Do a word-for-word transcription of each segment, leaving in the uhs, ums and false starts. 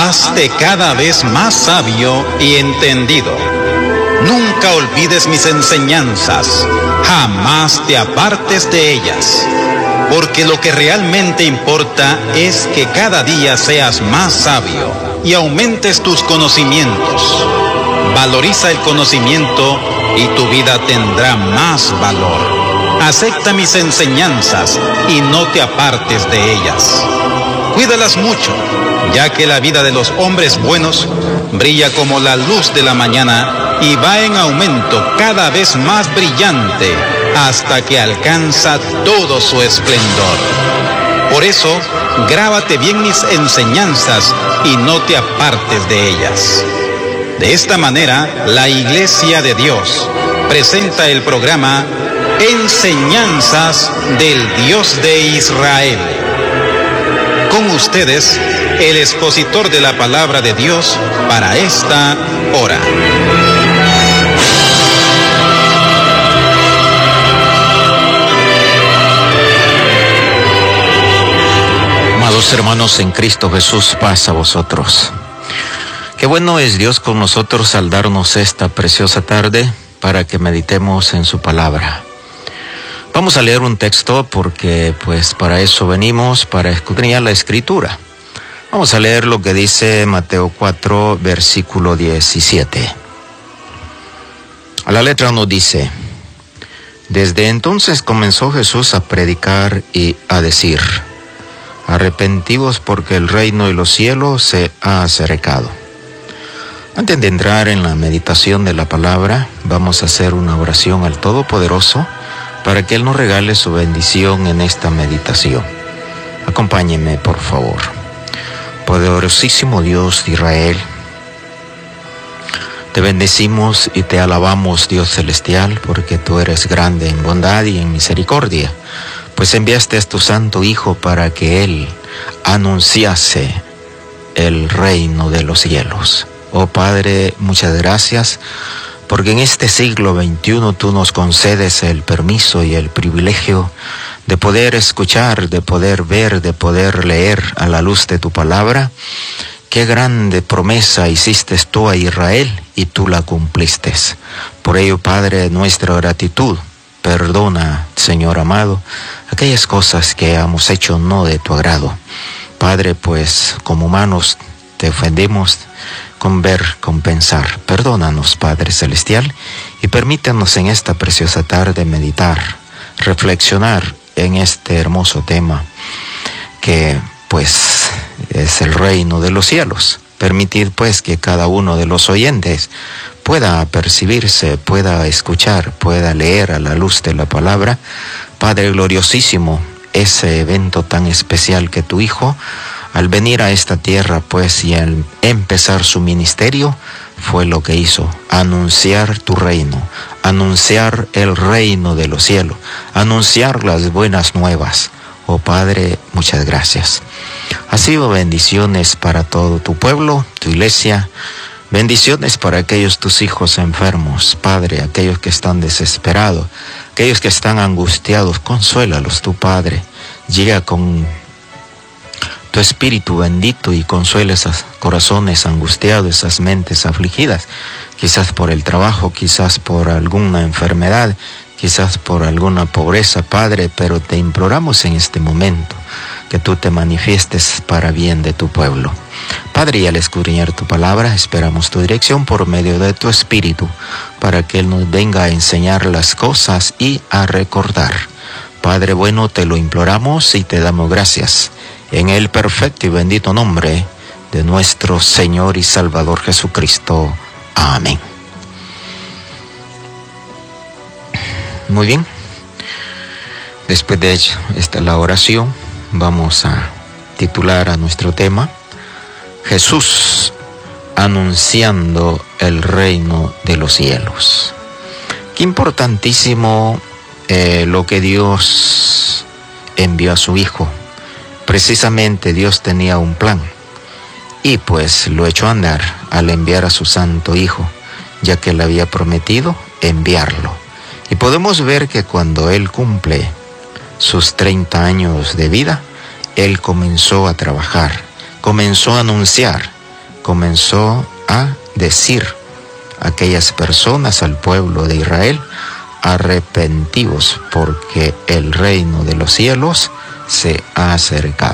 hazte cada vez más sabio y entendido. Nunca olvides mis enseñanzas, jamás te apartes de ellas, porque lo que realmente importa es que cada día seas más sabio y aumentes tus conocimientos. Valoriza el conocimiento y tu vida tendrá más valor. Acepta mis enseñanzas y no te apartes de ellas. Cuídalas mucho, ya que la vida de los hombres buenos brilla como la luz de la mañana y va en aumento cada vez más brillante hasta que alcanza todo su esplendor. Por eso, grábate bien mis enseñanzas y no te apartes de ellas. De esta manera, la Iglesia de Dios presenta el programa Enseñanzas del Dios de Israel. Con ustedes, el expositor de la palabra de Dios para esta hora. Amados hermanos en Cristo Jesús, paz a vosotros. Qué bueno es Dios con nosotros al darnos esta preciosa tarde para que meditemos en su palabra. Vamos a leer un texto porque pues para eso venimos, para escudriñar la Escritura. Vamos a leer lo que dice Mateo cuatro, versículo diecisiete. A la letra nos dice: desde entonces comenzó Jesús a predicar y a decir: arrepentíos porque el reino de los cielos se ha acercado. Antes de entrar en la meditación de la palabra, vamos a hacer una oración al Todopoderoso para que Él nos regale su bendición en esta meditación. Acompáñenme, por favor. Poderosísimo Dios de Israel, te bendecimos y te alabamos, Dios celestial, porque tú eres grande en bondad y en misericordia, pues enviaste a tu Santo Hijo para que Él anunciase el reino de los cielos. Oh Padre, muchas gracias, porque en este siglo veintiuno tú nos concedes el permiso y el privilegio de poder escuchar, de poder ver, de poder leer a la luz de tu palabra. Qué grande promesa hiciste tú a Israel y tú la cumpliste. Por ello, Padre, nuestra gratitud. Perdona, Señor amado, aquellas cosas que hemos hecho no de tu agrado. Padre, pues como humanos te ofendemos con ver, con pensar. Perdónanos, Padre Celestial, y permítanos en esta preciosa tarde meditar, reflexionar en este hermoso tema que pues es el reino de los cielos. Permitir pues que cada uno de los oyentes pueda percibirse, pueda escuchar, pueda leer a la luz de la palabra. Padre gloriosísimo, ese evento tan especial que tu Hijo, al venir a esta tierra pues y al empezar su ministerio, fue lo que hizo: anunciar tu reino, anunciar el reino de los cielos, anunciar las buenas nuevas. Oh Padre, muchas gracias. Ha sido bendiciones para todo tu pueblo, tu iglesia. Bendiciones para aquellos tus hijos enfermos, Padre, aquellos que están desesperados, aquellos que están angustiados. Consuélalos, tu Padre. Llega con tu Espíritu bendito y consuela esos corazones angustiados, esas mentes afligidas, quizás por el trabajo, quizás por alguna enfermedad, quizás por alguna pobreza, Padre, pero te imploramos en este momento que tú te manifiestes para bien de tu pueblo. Padre, y al escudriñar tu palabra, esperamos tu dirección por medio de tu Espíritu, para que Él nos venga a enseñar las cosas y a recordar. Padre bueno, te lo imploramos y te damos gracias, en el perfecto y bendito nombre de nuestro Señor y Salvador Jesucristo. Amén. Muy bien. Después de hecho, esta la oración, vamos a titular a nuestro tema: Jesús anunciando el reino de los cielos. Qué importantísimo eh, lo que Dios envió a su Hijo. Precisamente Dios tenía un plan y pues lo echó a andar al enviar a su Santo Hijo, ya que le había prometido enviarlo. Y podemos ver que cuando Él cumple sus treinta años de vida, Él comenzó a trabajar, comenzó a anunciar comenzó a decir a aquellas personas, al pueblo de Israel: arrepentíos, porque el reino de los cielos se ha acercado.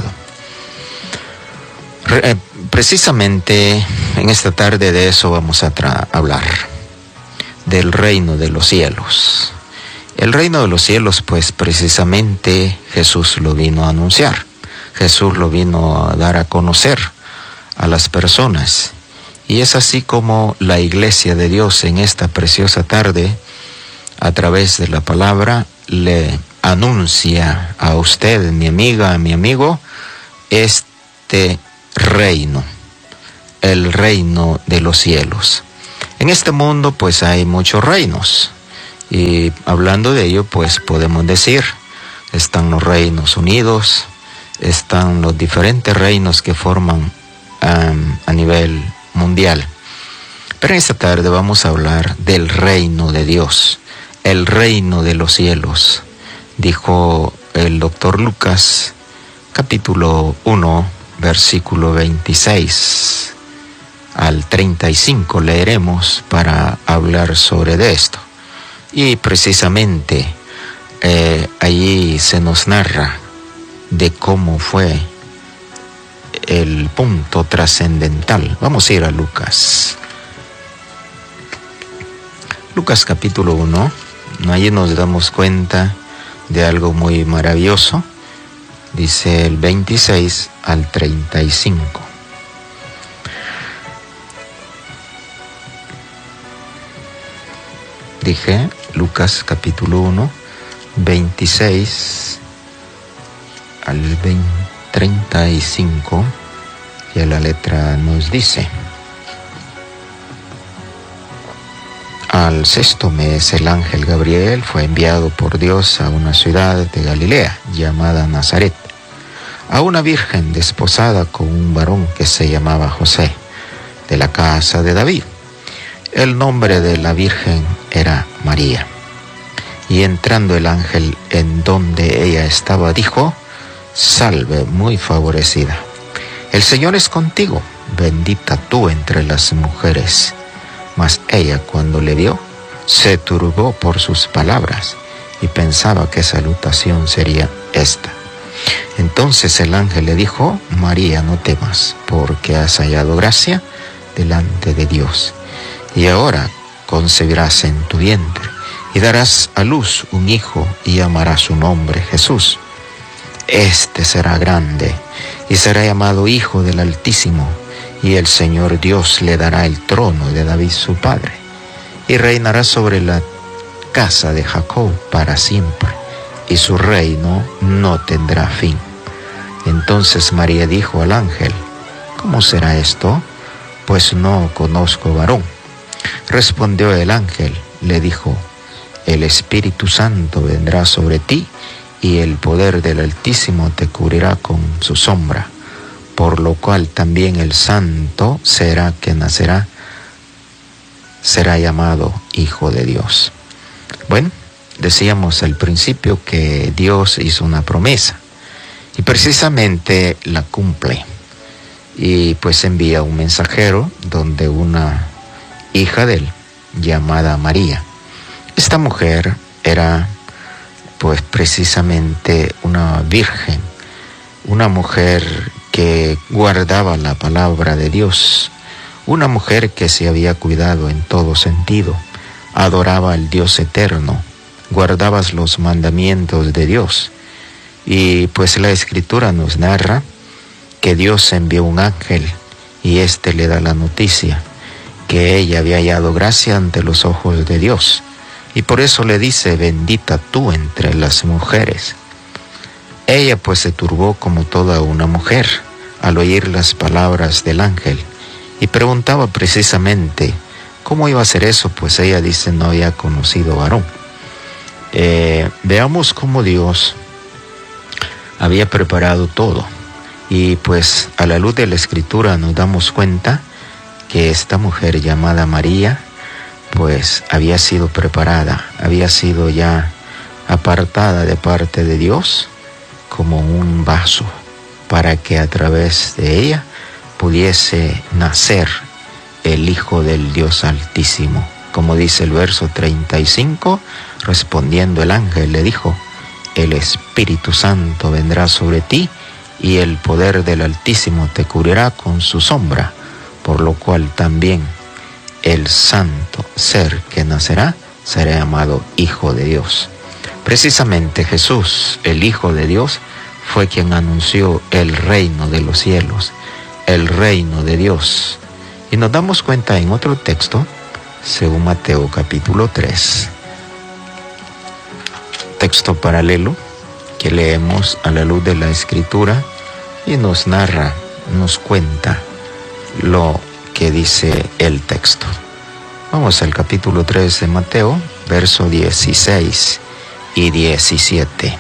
Re- precisamente en esta tarde de eso vamos a tra- hablar, del reino de los cielos. El reino de los cielos, pues precisamente Jesús lo vino a anunciar. Jesús lo vino a dar a conocer a las personas. Y es así como la iglesia de Dios en esta preciosa tarde, a través de la palabra, le anuncia a usted, mi amiga, a mi amigo, este reino, el reino de los cielos. En este mundo pues hay muchos reinos, y hablando de ello pues podemos decir, están los reinos unidos, están los diferentes reinos que forman um, a nivel mundial. Pero en esta tarde vamos a hablar del reino de Dios, el reino de los cielos. Dijo el doctor Lucas, capítulo uno, versículo veintiséis al treinta y cinco, leeremos para hablar sobre de esto. Y precisamente eh, allí se nos narra de cómo fue el punto trascendental. Vamos a ir a Lucas. Lucas capítulo uno, allí nos damos cuenta de algo muy maravilloso. Dice el veintiséis al treinta y cinco. Dije, Lucas capítulo uno, veintiséis al treinta y cinco, y la letra nos dice: al sexto mes el ángel Gabriel fue enviado por Dios a una ciudad de Galilea llamada Nazaret, a una virgen desposada con un varón que se llamaba José, de la casa de David. El nombre de la virgen era María. Y entrando el ángel en donde ella estaba, dijo: salve, muy favorecida, el Señor es contigo, bendita tú entre las mujeres. Mas ella, cuando le vio, se turbó por sus palabras y pensaba qué salutación sería esta. Entonces el ángel le dijo: María, no temas, porque has hallado gracia delante de Dios. Y ahora concebirás en tu vientre y darás a luz un hijo y llamarás su nombre Jesús. Este será grande y será llamado Hijo del Altísimo, y el Señor Dios le dará el trono de David su padre, y reinará sobre la casa de Jacob para siempre, y su reino no tendrá fin. Entonces María dijo al ángel: ¿cómo será esto? Pues no conozco varón. Respondió el ángel, le dijo: el Espíritu Santo vendrá sobre ti, y el poder del Altísimo te cubrirá con su sombra, por lo cual también el santo será que nacerá, será llamado Hijo de Dios. Bueno, decíamos al principio que Dios hizo una promesa, y precisamente la cumple. Y pues envía un mensajero donde una hija de él, llamada María. Esta mujer era pues precisamente una virgen, una mujer que guardaba la palabra de Dios, una mujer que se había cuidado en todo sentido, adoraba al Dios eterno, guardaba los mandamientos de Dios. Y pues la Escritura nos narra que Dios envió un ángel y éste le da la noticia que ella había hallado gracia ante los ojos de Dios, y por eso le dice: bendita tú entre las mujeres. Ella pues se turbó como toda una mujer al oír las palabras del ángel, y preguntaba precisamente cómo iba a ser eso, pues ella dice no había conocido varón. Eh, veamos cómo Dios había preparado todo, y pues a la luz de la Escritura nos damos cuenta que esta mujer llamada María pues había sido preparada, había sido ya apartada de parte de Dios como un vaso para que a través de ella pudiese nacer el Hijo del Dios Altísimo. Como dice el verso treinta y cinco, respondiendo el ángel le dijo: el Espíritu Santo vendrá sobre ti y el poder del Altísimo te cubrirá con su sombra, por lo cual también el santo ser que nacerá será llamado Hijo de Dios. Precisamente Jesús, el Hijo de Dios, fue quien anunció el reino de los cielos, el reino de Dios. Y nos damos cuenta en otro texto, según Mateo capítulo tres, texto paralelo que leemos a la luz de la Escritura y nos narra, nos cuenta lo que dice el texto. Vamos al capítulo tres de Mateo, verso dieciséis y diecisiete.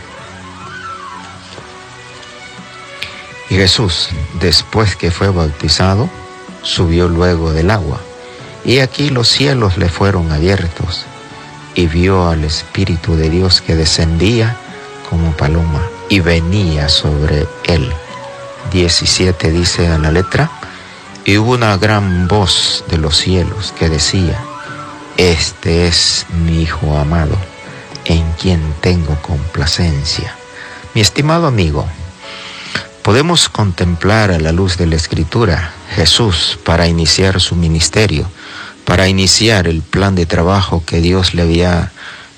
Y Jesús, después que fue bautizado, subió luego del agua, y aquí los cielos le fueron abiertos, y vio al Espíritu de Dios que descendía como paloma y venía sobre él. diecisiete dice a la letra: y hubo una gran voz de los cielos que decía: este es mi Hijo amado, en quien tengo complacencia. Mi estimado amigo, podemos contemplar a la luz de la Escritura Jesús para iniciar su ministerio, para iniciar el plan de trabajo que Dios le había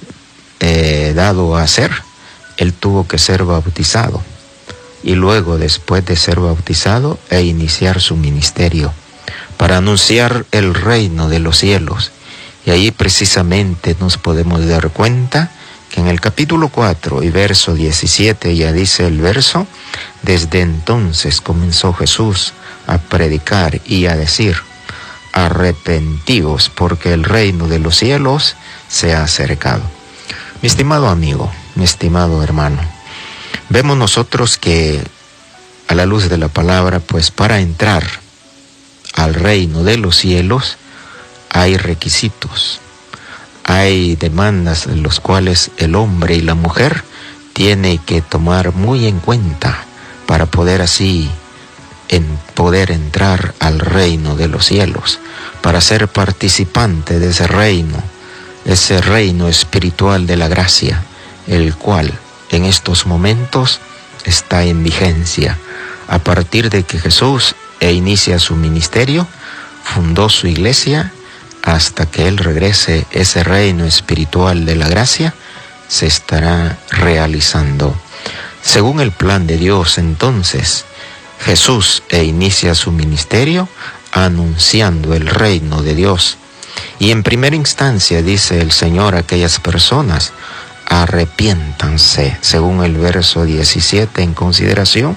eh, dado a hacer. Él tuvo que ser bautizado y luego, después de ser bautizado e iniciar su ministerio para anunciar el reino de los cielos. Y ahí precisamente nos podemos dar cuenta que en el capítulo cuatro y verso diecisiete ya dice el verso: desde entonces comenzó Jesús a predicar y a decir: arrepentíos, porque el reino de los cielos se ha acercado. Mi estimado amigo, mi estimado hermano, vemos nosotros que a la luz de la palabra, pues para entrar al reino de los cielos hay requisitos, hay demandas en los cuales el hombre y la mujer tiene que tomar muy en cuenta para poder así en poder entrar al reino de los cielos, para ser participante de ese reino, ese reino espiritual de la gracia, el cual en estos momentos está en vigencia. A partir de que Jesús e inicia su ministerio, fundó su iglesia, hasta que Él regrese, ese reino espiritual de la gracia se estará realizando. Según el plan de Dios, entonces, Jesús e inicia su ministerio anunciando el reino de Dios. Y en primera instancia dice el Señor a aquellas personas: arrepiéntanse, según el verso diecisiete en consideración,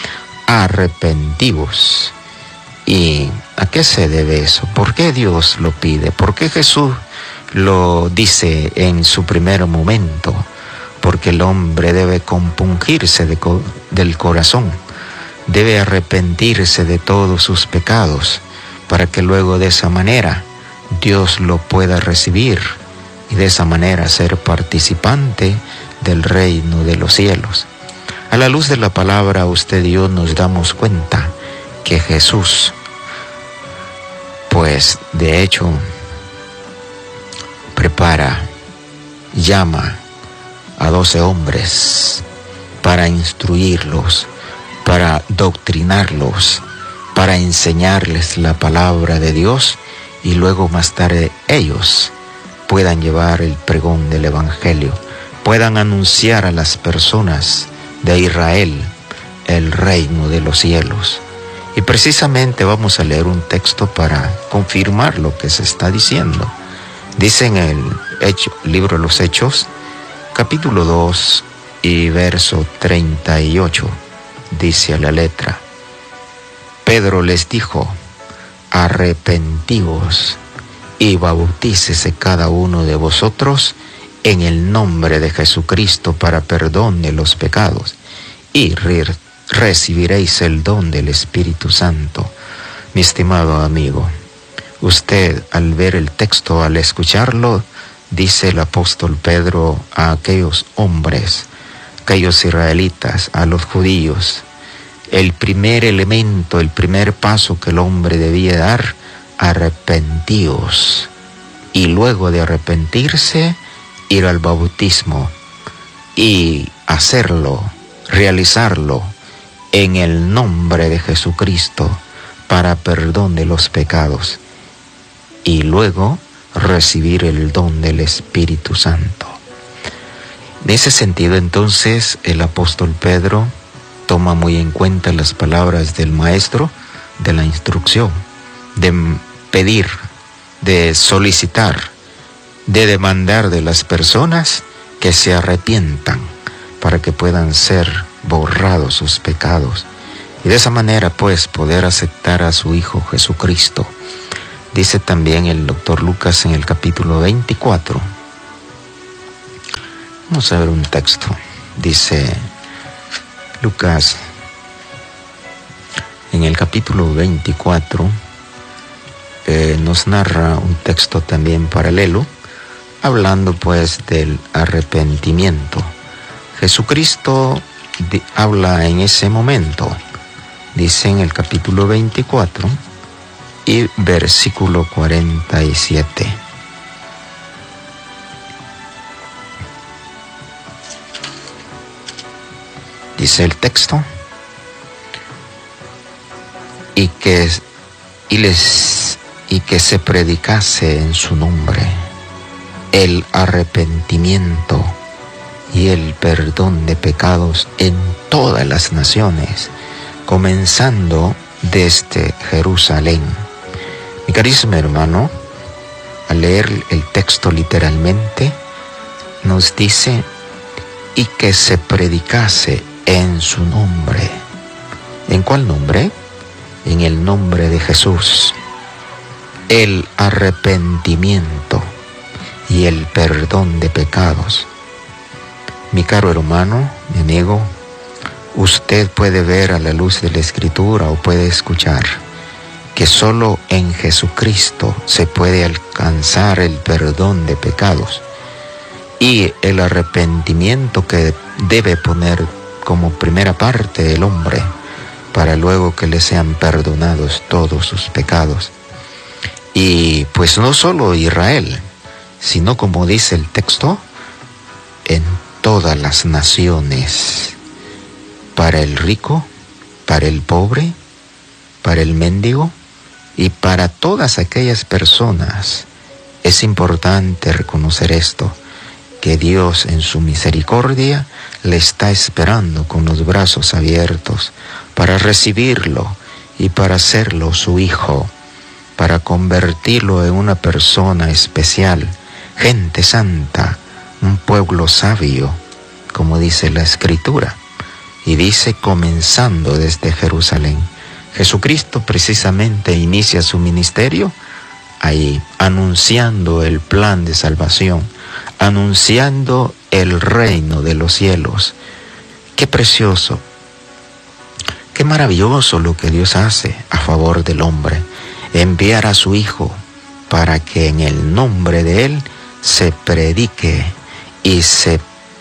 arrepentivos. ¿Y a qué se debe eso? ¿Por qué Dios lo pide? ¿Por qué Jesús lo dice en su primer momento? Porque el hombre debe compungirse de co- del corazón, debe arrepentirse de todos sus pecados, para que luego de esa manera Dios lo pueda recibir y de esa manera ser participante del reino de los cielos. A la luz de la palabra, usted y yo nos damos cuenta que Jesús, pues de hecho, prepara, llama a doce hombres para instruirlos, para doctrinarlos, para enseñarles la palabra de Dios, y luego más tarde ellos puedan llevar el pregón del Evangelio, puedan anunciar a las personas de Israel el reino de los cielos. Y precisamente vamos a leer un texto para confirmar lo que se está diciendo. Dice en el hecho, libro de los Hechos, capítulo dos y verso treinta y ocho, dice a la letra: Pedro les dijo: arrepentíos y bautícese cada uno de vosotros en el nombre de Jesucristo para perdón de los pecados, y re- recibiréis el don del Espíritu Santo. Mi estimado amigo, usted al ver el texto, al escucharlo, dice el apóstol Pedro a aquellos hombres, aquellos israelitas, a los judíos, el primer elemento, el primer paso que el hombre debía dar, arrepentíos. Y luego de arrepentirse, ir al bautismo y hacerlo, realizarlo en el nombre de Jesucristo para perdón de los pecados. Y luego recibir el don del Espíritu Santo. En ese sentido, entonces, el apóstol Pedro toma muy en cuenta las palabras del maestro de la instrucción, de pedir, de solicitar, de demandar de las personas que se arrepientan para que puedan ser borrados sus pecados y de esa manera pues poder aceptar a su Hijo Jesucristo. Dice también el doctor Lucas en el capítulo veinticuatro. Vamos a ver un texto. Dice Lucas en el capítulo veinticuatro, eh, nos narra un texto también paralelo, hablando pues del arrepentimiento. Jesucristo di, habla en ese momento, dice en el capítulo veinticuatro y versículo cuarenta y siete. Dice el texto, y que, y les, y que se predicase en su nombre el arrepentimiento y el perdón de pecados en todas las naciones, comenzando desde Jerusalén. Mi carísimo hermano, al leer el texto literalmente, nos dice, y que se predicase en su nombre. ¿En cuál nombre? En el nombre de Jesús. El arrepentimiento y el perdón de pecados. Mi caro hermano, mi amigo, usted puede ver a la luz de la Escritura o puede escuchar que solo en Jesucristo se puede alcanzar el perdón de pecados y el arrepentimiento que debe poner como primera parte del hombre para luego que le sean perdonados todos sus pecados. Y pues no solo Israel, sino como dice el texto, en todas las naciones, para el rico, para el pobre, para el mendigo y para todas aquellas personas. Es importante reconocer esto, que Dios en su misericordia le está esperando con los brazos abiertos para recibirlo y para hacerlo su hijo, para convertirlo en una persona especial, gente santa, un pueblo sabio, como dice la Escritura. Y dice, comenzando desde Jerusalén. Jesucristo precisamente inicia su ministerio ahí, anunciando el plan de salvación, anunciando el reino de los cielos. Qué precioso, qué maravilloso lo que Dios hace a favor del hombre. Enviar a su Hijo para que en el nombre de Él se predique y se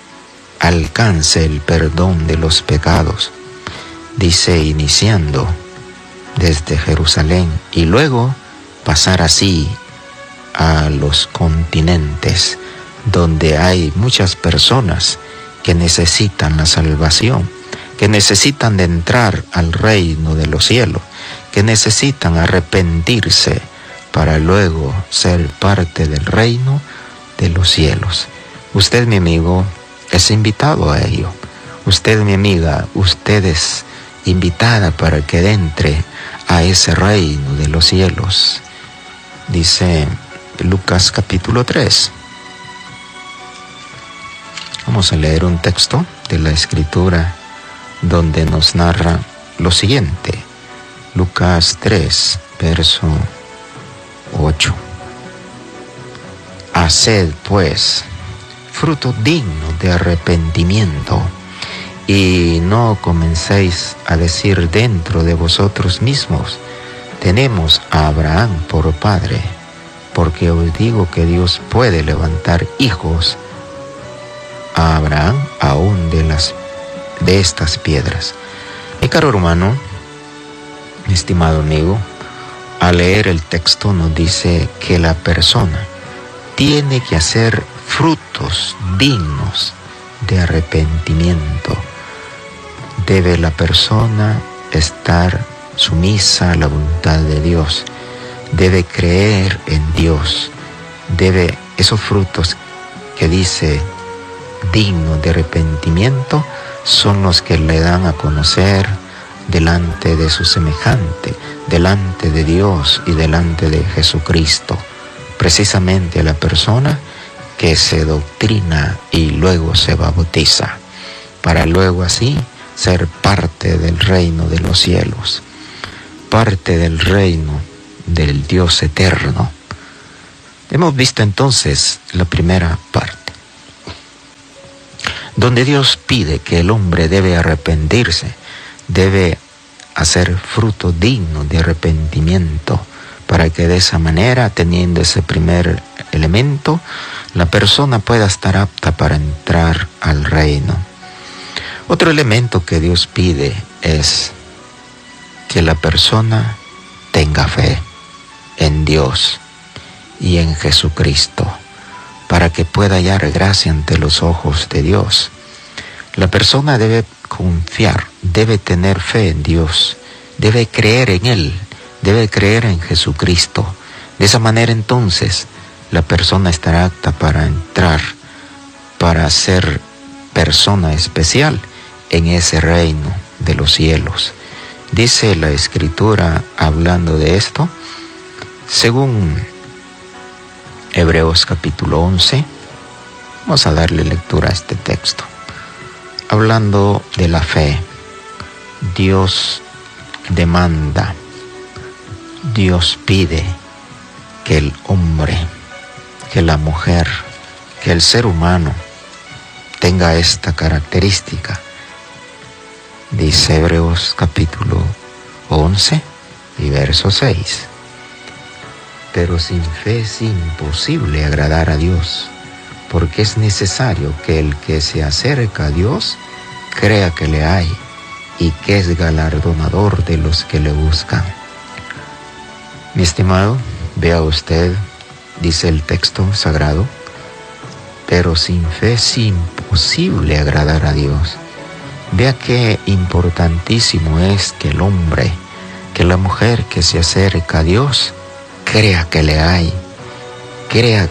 alcance el perdón de los pecados. Dice, iniciando desde Jerusalén y luego pasar así a los continentes donde hay muchas personas que necesitan la salvación, que necesitan de entrar al reino de los cielos, que necesitan arrepentirse para luego ser parte del reino de los cielos. Usted, mi amigo, es invitado a ello. Usted, mi amiga, usted es invitada para que entre a ese reino de los cielos. Dice Lucas capítulo tres. Vamos a leer un texto de la Escritura donde nos narra lo siguiente. Lucas tres, verso ocho. Haced pues fruto digno de arrepentimiento, y no comencéis a decir dentro de vosotros mismos, tenemos a Abraham por padre, porque os digo que Dios puede levantar hijos a Abraham aún de las de estas piedras. Mi caro hermano, mi estimado amigo, al leer el texto nos dice que la persona tiene que hacer frutos dignos de arrepentimiento. Debe la persona estar sumisa a la voluntad de Dios. Debe creer en Dios. Debe, esos frutos que dice dignos de arrepentimiento son los que le dan a conocer delante de su semejante, delante de Dios y delante de Jesucristo. Precisamente a la persona que se doctrina y luego se bautiza, para luego así ser parte del reino de los cielos, parte del reino del Dios eterno. Hemos visto entonces la primera parte, donde Dios pide que el hombre debe arrepentirse, debe hacer fruto digno de arrepentimiento, para que de esa manera, teniendo ese primer elemento, la persona pueda estar apta para entrar al reino. Otro elemento que Dios pide es que la persona tenga fe en Dios y en Jesucristo, para que pueda hallar gracia ante los ojos de Dios. La persona debe confiar, debe tener fe en Dios, debe creer en Él, debe creer en Jesucristo. De esa manera entonces la persona estará apta para entrar, para ser persona especial en ese reino de los cielos. Dice la Escritura, hablando de esto, según Hebreos capítulo once, vamos a darle lectura a este texto. Hablando de la fe, Dios demanda, Dios pide que el hombre, que la mujer, que el ser humano tenga esta característica. Dice Hebreos capítulo once y verso seis. Pero sin fe es imposible agradar a Dios, porque es necesario que el que se acerca a Dios crea que le hay y que es galardonador de los que le buscan. Mi estimado, vea usted, dice el texto sagrado, pero sin fe es imposible agradar a Dios. Vea qué importantísimo es que el hombre, que la mujer que se acerca a Dios, crea que le hay, crea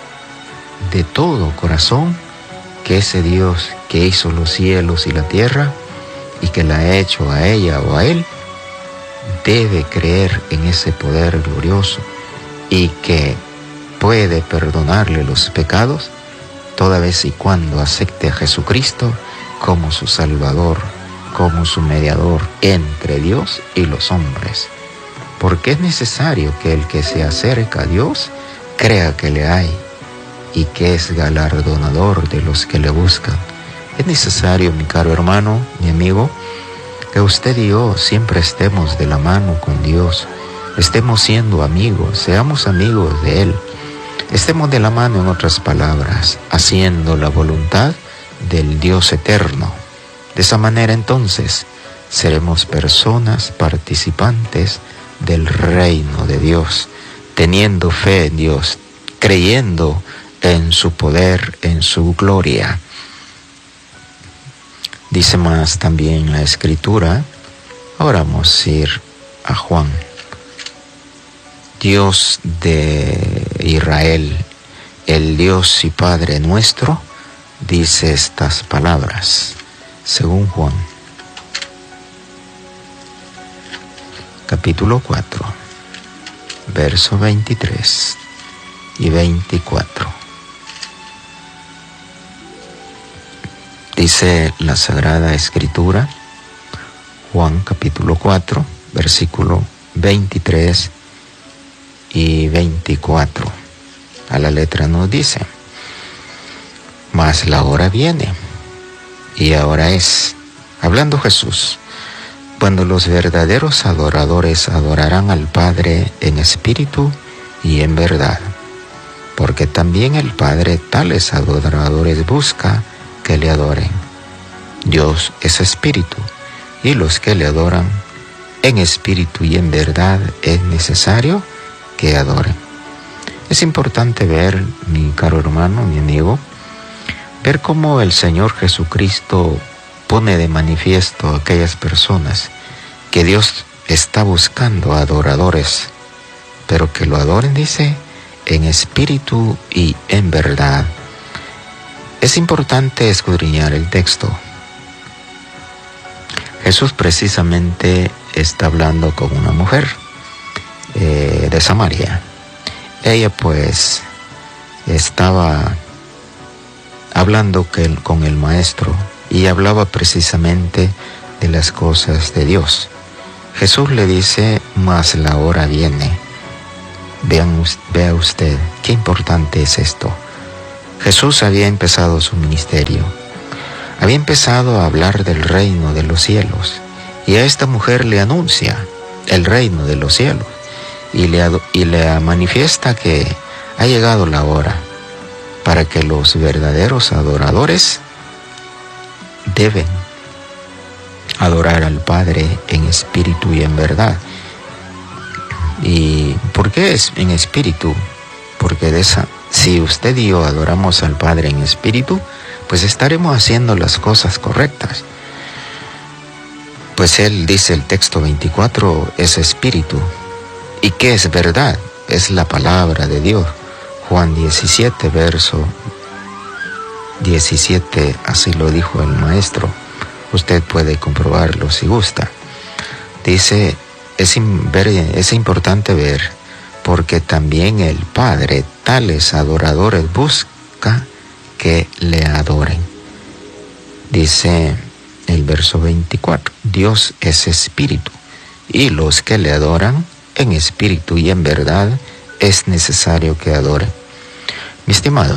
de todo corazón que ese Dios que hizo los cielos y la tierra y que la ha hecho a ella o a él, debe creer en ese poder glorioso y que puede perdonarle los pecados toda vez y cuando acepte a Jesucristo como su Salvador, como su mediador entre Dios y los hombres. Porque es necesario que el que se acerca a Dios crea que le hay y que es galardonador de los que le buscan. Es necesario, mi caro hermano, mi amigo, que usted y yo siempre estemos de la mano con Dios, estemos siendo amigos, seamos amigos de Él, estemos de la mano, en otras palabras, haciendo la voluntad del Dios eterno. De esa manera entonces seremos personas participantes del reino de Dios, teniendo fe en Dios, creyendo en su poder, en su gloria. Dice más también la Escritura, ahora vamos a ir a Juan. Dios de Israel, el Dios y Padre nuestro, dice estas palabras, según Juan, capítulo cuatro, verso veintitrés y veinticuatro. Dice la Sagrada Escritura, Juan capítulo cuatro, versículo veintitrés y veinticuatro. A la letra nos dice: mas la hora viene, y ahora es, hablando Jesús, cuando los verdaderos adoradores adorarán al Padre en espíritu y en verdad, porque también el Padre tales adoradores busca que le adoren. Dios es espíritu, y los que le adoran en espíritu y en verdad es necesario que adoren. Es importante ver, mi caro hermano, mi amigo, ver cómo el Señor Jesucristo pone de manifiesto a aquellas personas que Dios está buscando adoradores, pero que lo adoren, dice, en espíritu y en verdad. Es importante escudriñar el texto. Jesús precisamente está hablando con una mujer eh, de Samaria. Ella pues estaba hablando que, con el maestro, y hablaba precisamente de las cosas de Dios. Jesús le dice, mas la hora viene. Vean, vea usted, qué importante es esto. Jesús había empezado su ministerio. Había empezado a hablar del reino de los cielos. Y a esta mujer le anuncia el reino de los cielos. Y le, y le manifiesta que ha llegado la hora para que los verdaderos adoradores deben adorar al Padre en espíritu y en verdad. ¿Y por qué es en espíritu? Porque de esa, si usted y yo adoramos al Padre en espíritu, pues estaremos haciendo las cosas correctas. Pues él dice, el texto veinticuatro es espíritu. ¿Y qué es verdad? Es la palabra de Dios. Juan diecisiete, verso diecisiete, así lo dijo el maestro. Usted puede comprobarlo si gusta. Dice, es, ver, es importante ver, porque también el Padre tales adoradores busca que le adoren. Dice el verso veinticuatro, Dios es espíritu, y los que le adoran en espíritu y en verdad es necesario que adoren. Mi estimado,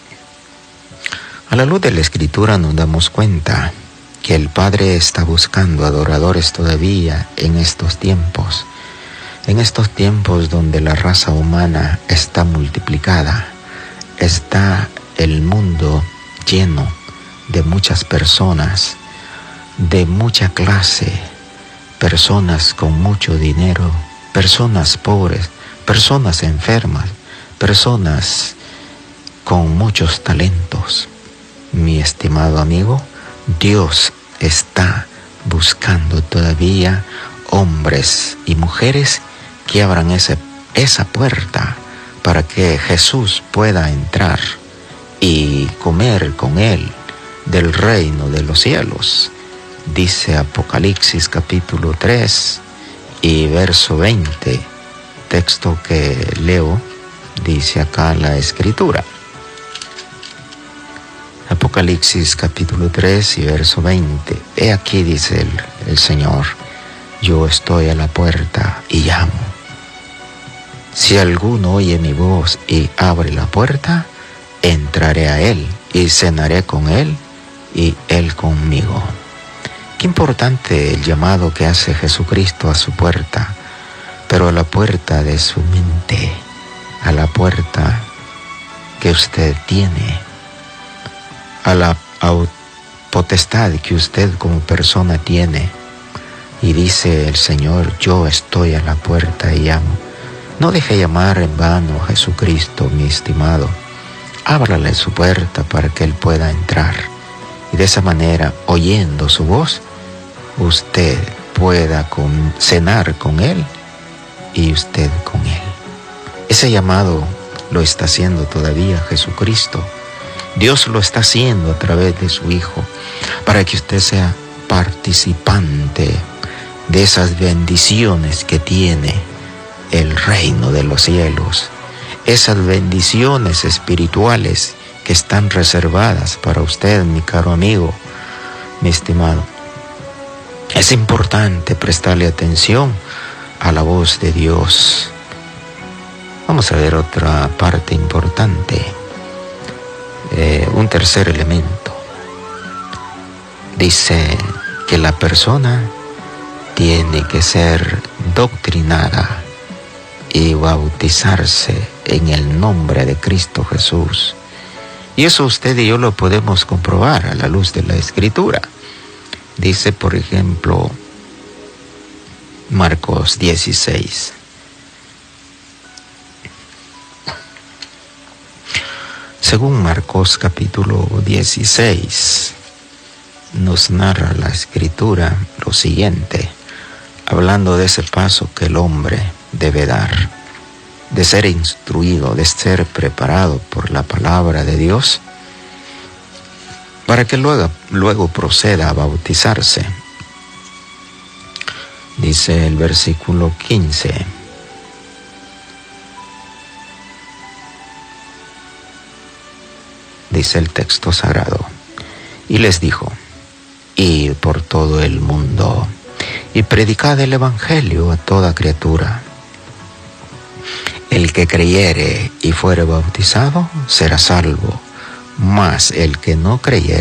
a la luz de la Escritura nos damos cuenta que el Padre está buscando adoradores todavía en estos tiempos, en estos tiempos donde la raza humana está multiplicada, está el mundo lleno de muchas personas, de mucha clase, personas con mucho dinero, personas pobres, personas enfermas, personas con muchos talentos. Mi estimado amigo, Dios está buscando todavía hombres y mujeres que abran ese, esa puerta para que Jesús pueda entrar y comer con él del reino de los cielos. Dice Apocalipsis capítulo tres y verso veinte, texto que leo, dice acá la Escritura. Apocalipsis capítulo tres y verso veinte. He aquí, dice el, el Señor, yo estoy a la puerta y llamo. Si alguno oye mi voz y abre la puerta, entraré a él y cenaré con él y él conmigo. Qué importante el llamado que hace Jesucristo a su puerta, pero a la puerta de su mente, a la puerta que usted tiene, a la potestad que usted como persona tiene. Y dice el Señor, yo estoy a la puerta y llamo. No deje llamar en vano a Jesucristo, mi estimado. Ábrale su puerta para que Él pueda entrar. Y de esa manera, oyendo su voz, usted pueda con, cenar con Él y usted con Él. Ese llamado lo está haciendo todavía Jesucristo. Dios lo está haciendo a través de su Hijo, para que usted sea participante de esas bendiciones que tiene el reino de los cielos, esas bendiciones espirituales que están reservadas para usted, mi caro amigo, mi estimado. Es importante prestarle atención a la voz de Dios. Vamos a ver otra parte importante. Eh, un tercer elemento. Dice que la persona tiene que ser doctrinada y bautizarse en el nombre de Cristo Jesús. Y eso usted y yo lo podemos comprobar a la luz de la Escritura. Dice, por ejemplo, Marcos dieciséis. Según Marcos capítulo dieciséis, nos narra la Escritura lo siguiente, hablando de ese paso que el hombre debe dar, de ser instruido, de ser preparado por la palabra de Dios, para que luego, luego proceda a bautizarse. Dice el versículo quince. Dice el texto sagrado, y les dijo, id por todo el mundo y predicad el evangelio a toda criatura. El que creyere y fuere bautizado será salvo, mas el que no creyere